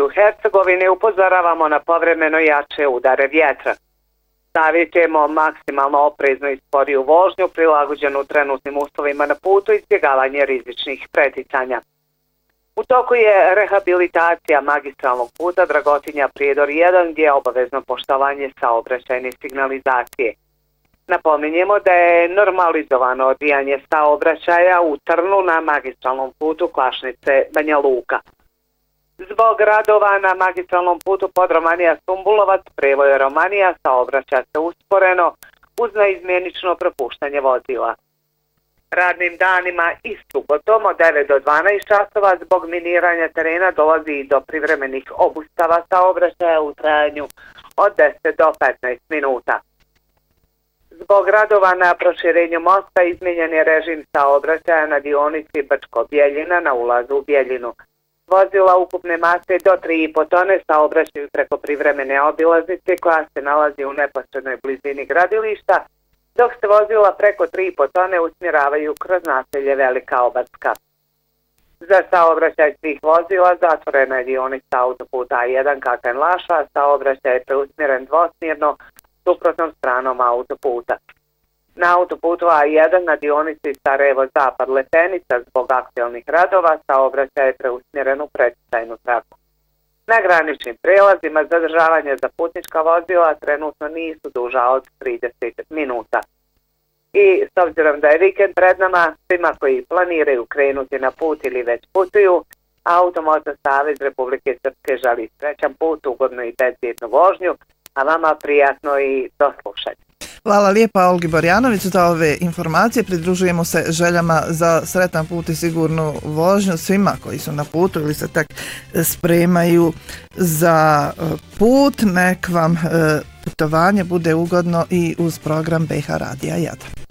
i Hercegovini upozoravamo na povremeno jače udare vjetra. Savjetujemo maksimalno opreznu i sporiju vožnju prilagođenu trenutnim uslovima na putu i izbjegavanje rizičnih preticanja. U toku je rehabilitacija magistralnog puta Dragotinja Prijedor 1 gdje je obavezno poštovanje saobraćajne signalizacije. Napominjemo da je normalizovano odvijanje saobraćaja u Trnu na magistralnom putu Klašnice Banja Luka. Zbog radova na magistralnom putu Podromanija-Sumbulovac, prevoj Romanija saobraća se usporeno uz neizmjenično propuštanje vozila. Radnim danima i subotom od 9 do 12 časova zbog miniranja terena dolazi i do privremenih obustava saobraćaja u trajanju od 10 do 15 minuta. Zbog radova na proširenju mosta izmijenjen je režim saobraćaja na dionici Brčko-Bjeljina na ulazu u Bjeljinu. Vozila ukupne mase do 3,5 tone saobraćaju preko privremene obilaznice koja se nalazi u neposrednoj blizini gradilišta, dok se vozila preko 3,5 tone usmjeravaju kroz naselje Velika Obarska. Za saobraćaj svih vozila zatvorena je dionica autoputa A1 Kakan-Laša, saobraćaj je preusmjeren dvosmjerno suprotnom stranom autoputa. Na autoputu A1 na dionici Sarajevo-Zapad Lepenica zbog aktualnih radova saobraćaj je preusmjeren u preticajnu traku. Na graničnim prijelazima zadržavanje za putnička vozila trenutno nisu duža od 30 minuta. I s obzirom da je vikend pred nama, svima koji planiraju krenuti na put ili već putuju, Automoto Savez Republike Srpske želi srećan put, ugodnu i bezbjednu vožnju, a vama prijatno i do slušanja. Hvala lijepa Olgi Borjanović za ove informacije. Pridružujemo se željama za sretan put i sigurnu vožnju svima koji su na putu ili se tek spremaju za put. Nek vam putovanje bude ugodno i uz program BiH Radija Jadran.